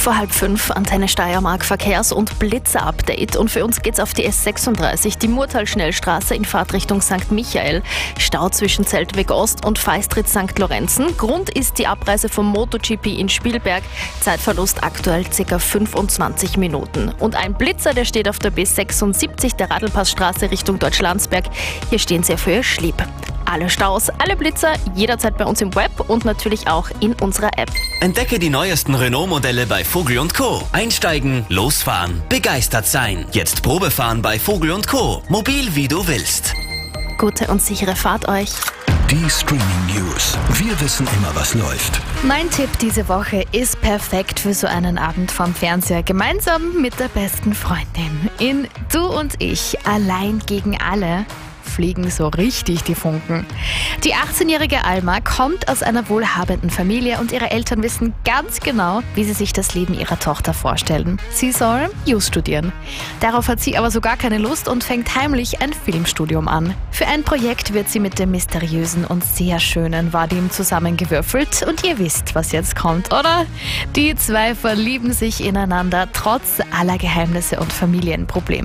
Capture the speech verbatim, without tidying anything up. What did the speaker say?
vor halb fünf, Antenne Steiermark, Verkehrs- und Blitzer-Update. Und für uns geht's auf die S sechsunddreißig, die Murtal-Schnellstraße in Fahrtrichtung Sankt Michael. Stau zwischen Zeltweg Ost und Feistritz Sankt Lorenzen. Grund ist die Abreise vom MotoGP in Spielberg. Zeitverlust aktuell ca. fünfundzwanzig Minuten. Und ein Blitzer, der steht auf der B sechsundsiebzig, der Radlpassstraße Richtung Deutschlandsberg. Hier stehen sie für ihr Schlieb. Alle Staus, alle Blitzer, jederzeit bei uns im Web und natürlich auch in unserer App. Entdecke die neuesten Renault-Modelle bei Vogel und Co. Einsteigen, losfahren, begeistert sein. Jetzt Probefahren bei Vogel und Co. Mobil wie du willst. Gute und sichere Fahrt euch. Die Streaming News. Wir wissen immer, was läuft. Mein Tipp diese Woche ist perfekt für so einen Abend vorm Fernseher, gemeinsam mit der besten Freundin. In Du und ich, allein gegen alle, fliegen so richtig die Funken. Die achtzehnjährige Alma kommt aus einer wohlhabenden Familie und ihre Eltern wissen ganz genau, wie sie sich das Leben ihrer Tochter vorstellen. Sie soll Jus studieren. Darauf hat sie aber so gar keine Lust und fängt heimlich ein Filmstudium an. Für ein Projekt wird sie mit dem mysteriösen und sehr schönen Vadim zusammengewürfelt und ihr wisst, was jetzt kommt, oder? Die zwei verlieben sich ineinander trotz aller Geheimnisse und Familienprobleme.